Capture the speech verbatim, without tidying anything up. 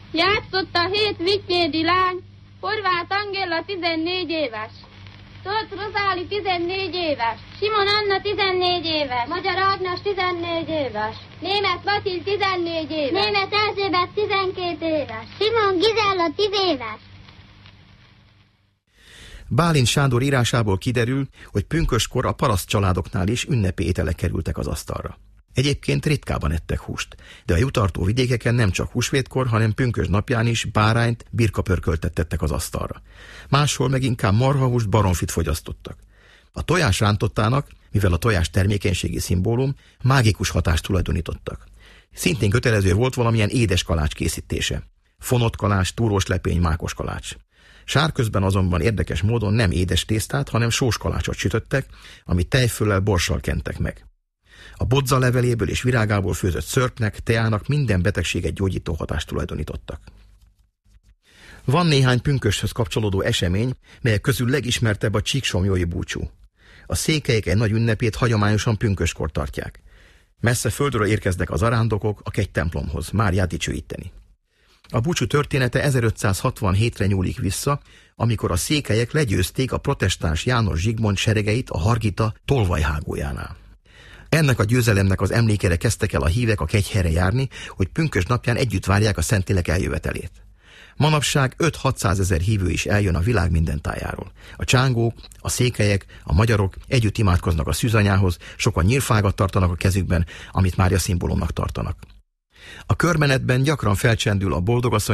Játszott a hét vigyvédi lány, Horváth Angéla tizennégy éves. Tóth Rozáli tizennégy éves. Simon Anna tizennégy éves. Magyar Ágnes tizennégy éves. Németh Vatil tizennégy éves. Németh Erzsébet tizenkét éves. Simon Gizella tíz éves. Bálint Sándor írásából kiderül, hogy pünköskor a paraszt családoknál is ünnepi ételek kerültek az asztalra. Egyébként ritkában ettek húst, de a jutartó vidékeken nem csak húsvétkor, hanem pünkös napján is bárányt, birkapörköltet tettek az asztalra. Máshol meg inkább marhahúst, baromfit fogyasztottak. A tojás rántottának, mivel a tojás termékenységi szimbólum, mágikus hatást tulajdonítottak. Szintén kötelező volt valamilyen édes kalács készítése. Fonott kalács, túrós lepény, mákos kalács. Sárközben azonban érdekes módon nem édes tésztát, hanem sós kalácsot sütöttek, amit tejföllel, borssal kentek meg. A bodza leveléből és virágából főzött szörpnek, teának minden betegséget gyógyító hatást tulajdonítottak. Van néhány pünköshöz kapcsolódó esemény, melyek közül legismertebb a csíksomlyói búcsú. A székelyek egy nagy ünnepét hagyományosan pünköskor tartják. Messze földről érkeznek az arándokok a kegytemplomhoz, Máriát dicsőíteni. A búcsú története ezerötszázhatvanhétre nyúlik vissza, amikor a székelyek legyőzték a protestáns János Zsigmond seregeit a Hargita tolvajhágójánál. Ennek a győzelemnek az emlékére kezdtek el a hívek a kegyhelyre járni, hogy pünkös napján együtt várják a Szentlélek eljövetelét. Manapság öt-hatszázezer hívő is eljön a világ minden tájáról. A csángók, a székelyek, a magyarok együtt imádkoznak a szűzanyához, sokan nyírfágat tartanak a kezükben, amit Mária szimbólumnak tartanak. A körmenetben gyakran felcsendül a boldogasszony